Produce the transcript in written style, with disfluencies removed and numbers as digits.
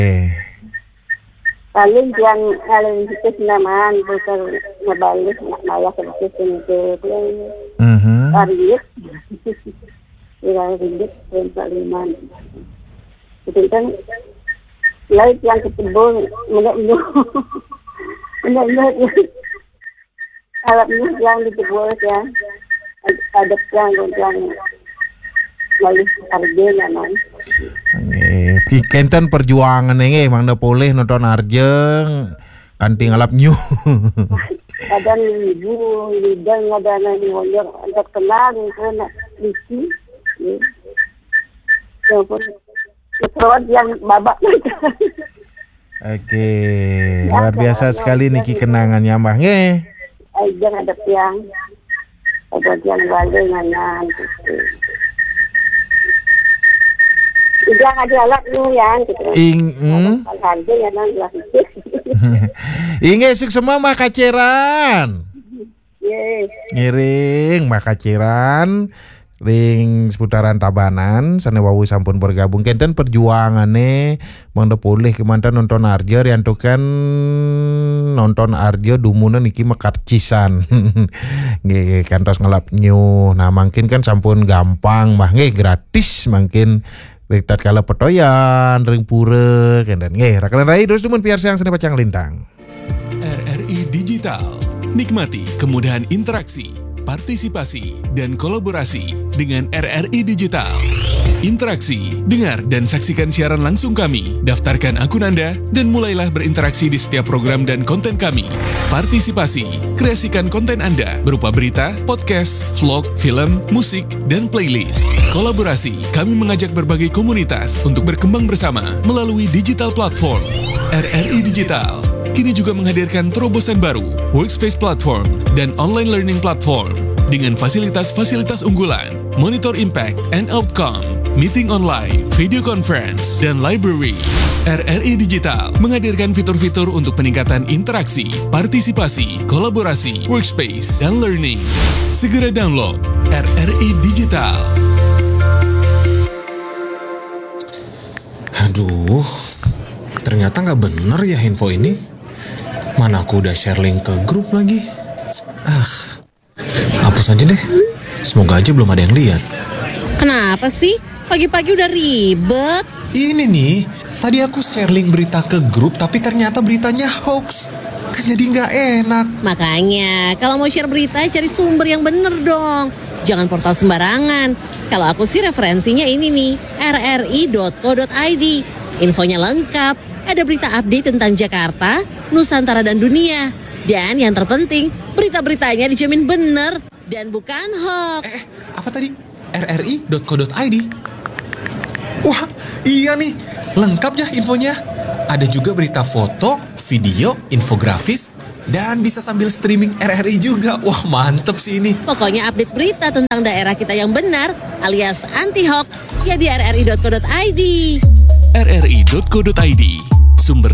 Paling yang alin situs naman bukan nabalik nak maya seperti itu Arif. Ira ringgit 45. Itu kan lain yang ketebul mendak-mendak. Alatnya yang ditebul ya. Ada yang lalu Arjen naman. Kenten perjuangan mang da boleh nonton Arjeng kanting alap nyu. Kadang ibu lidang ada na ni wonder antar kenal kan lisi. So pun kerawat yang babak. Oke, luar biasa sekali niki kenangannya Mbah nggih. Jangan ada yang ada yang balik nganan. Jangan ada alat nu yang gitu. Harga ya nang lah. Inge sik semua Mbah Kaceran. Yes. Ngiring Mbah Kaceran ring seputaran Tabanan sanewawu sampun bergabung kenten perjuangane mangda boleh kemantan nonton Arjo riantukan nonton Arjo dumuna niki mekarcisan. Nggih kantos ngelap nyu. Nah mungkin kan sampun gampang mah nggih gratis mungkin Rektat kala petoyan, ring pura, kendan nggih, rakalan rai terus dumun piar siang sene pacang lintang. RRI Digital. Nikmati kemudahan interaksi, partisipasi, dan kolaborasi dengan RRI Digital. Interaksi, dengar dan saksikan siaran langsung kami. Daftarkan akun Anda dan mulailah berinteraksi di setiap program dan konten kami. Partisipasi, kreasikan konten Anda berupa berita, podcast, vlog, film, musik, dan playlist. Kolaborasi, kami mengajak berbagai komunitas untuk berkembang bersama melalui digital platform. RRI Digital kini juga menghadirkan terobosan baru, workspace platform, dan online learning platform dengan fasilitas-fasilitas unggulan, monitor impact and outcome, meeting online, video conference, dan library. RRI Digital menghadirkan fitur-fitur untuk peningkatan interaksi, partisipasi, kolaborasi, workspace, dan learning. Segera download RRI Digital. Aduh, ternyata nggak bener ya info ini. Mana aku udah share link ke grup lagi. Hapus aja deh. Semoga aja belum ada yang lihat. Kenapa sih? Pagi-pagi udah ribet. Ini nih, tadi aku share link berita ke grup tapi ternyata beritanya hoax. Kan jadi nggak enak. Makanya, kalau mau share berita cari sumber yang bener dong. Jangan portal sembarangan. Kalau aku sih referensinya ini nih, rri.co.id. Infonya lengkap, ada berita update tentang Jakarta, Nusantara dan dunia. Dan yang terpenting, berita-beritanya dijamin bener dan bukan hoax. Apa tadi? rri.co.id. Wah, iya nih, lengkap ya infonya. Ada juga berita foto, video, infografis, dan bisa sambil streaming RRI juga. Wah, mantep sih ini. Pokoknya update berita tentang daerah kita yang benar alias anti-hoax ya di rri.co.id. rri.co.id, sumber